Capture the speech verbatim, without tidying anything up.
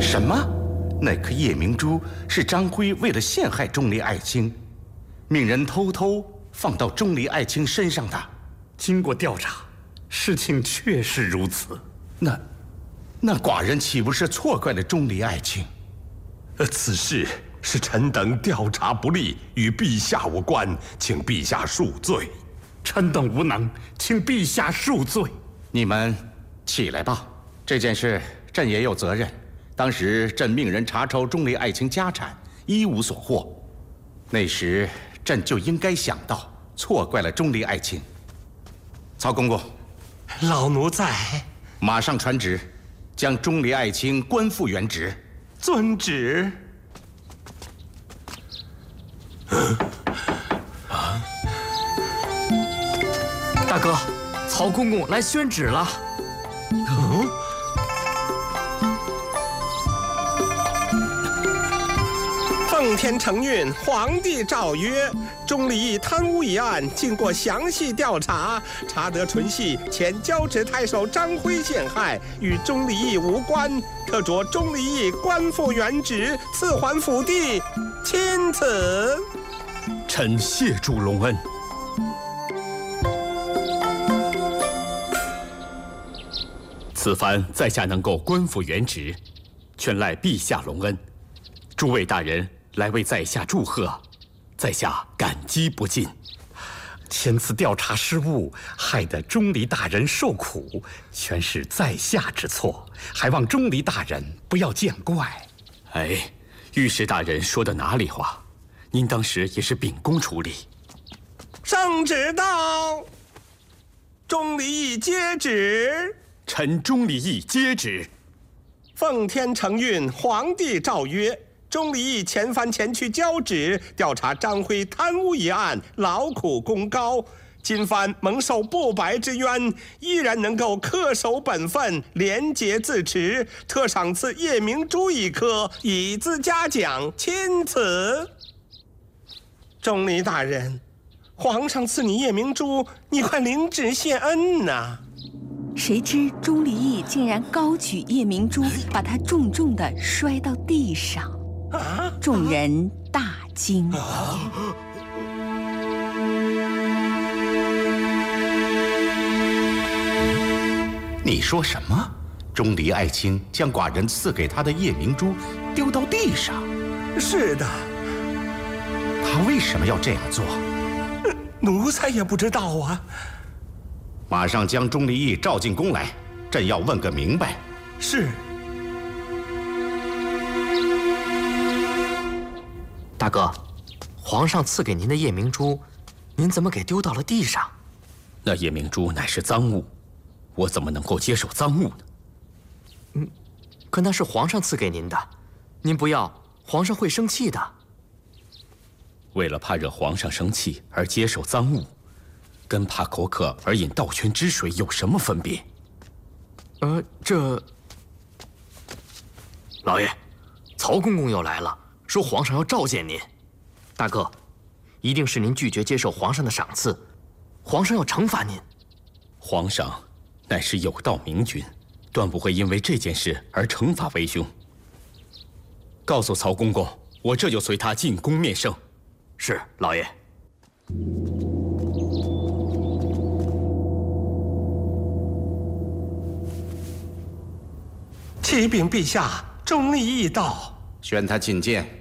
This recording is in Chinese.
什么？那颗夜明珠是张辉为了陷害钟离爱卿，命人偷偷放到钟离爱卿身上的。 经过调查，事情确实如此。 那，那寡人岂不是错怪了钟离爱卿？ 呃，此事是臣等调查不力，与陛下无关，请陛下恕罪。 臣等无能，请陛下恕罪。 你们起来吧，这件事朕也有责任。当时朕命人查抄钟离爱卿家产，一无所获。那时朕就应该想到，错怪了钟离爱卿。曹公公， 老奴在。 马上传旨，将钟离爱卿官复原职。 遵旨。 啊！大哥，曹公公来宣旨了。 嗯。奉天承运，皇帝诏曰：钟离义贪污一案，经过详细调查，查得纯系前交趾太守张辉陷害，与钟离义无关，特着钟离义官复原职，赐还府地，钦此。 臣谢主隆恩。此番在下能够官复原职，全赖陛下隆恩。诸位大人来为在下祝贺，在下感激不尽。 前次调查失误，害得钟离大人受苦，全是在下之错，还望钟离大人不要见怪。 哎，御史大人说的哪里话？您当时也是秉公处理。 圣旨到，钟离义接旨。 臣钟离义接旨。 奉天承运，皇帝诏曰：钟离义前番前去交趾调查张辉贪污一案，劳苦功高。今番蒙受不白之冤，依然能够恪守本分，廉洁自持，特赏赐夜明珠一颗，以资嘉奖，钦此。钟离大人，皇上赐你夜明珠，你快领旨谢恩呐、啊！ 谁知钟离义竟然高举夜明珠，把它重重地摔到地上，众人大惊。 你说什么？钟离爱卿将寡人赐给他的夜明珠丢到地上？ 是的。 他为什么要这样做？ 奴才也不知道啊。 马上将钟离义召进宫来，朕要问个明白。 是。 大哥，皇上赐给您的夜明珠，您怎么给丢到了地上？ 那夜明珠乃是赃物，我怎么能够接受赃物呢？ 嗯，可那是皇上赐给您的，您不要，皇上会生气的。 为了怕惹皇上生气而接受赃物，跟怕口渴而饮盗泉之水有什么分别？ 呃，这……老爷，曹公公又来了，说皇上要召见您。大哥，一定是您拒绝接受皇上的赏赐，皇上要惩罚您。 皇上乃是有道明君，断不会因为这件事而惩罚为兄。告诉曹公公，我这就随他进宫面圣。 是，老爷。 启禀陛下，钟离义到。 宣他觐见。